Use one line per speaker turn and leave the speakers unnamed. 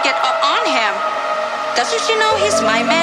get up on him. Doesn't she know he's my man?